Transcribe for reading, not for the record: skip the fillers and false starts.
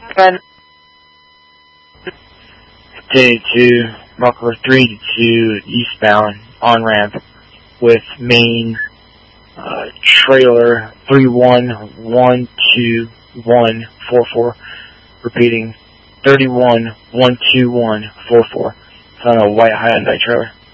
10. Day 2, Rockler 322 eastbound on ramp with main trailer 3112144. Repeating 3112144. It's on a white Hyundai trailer.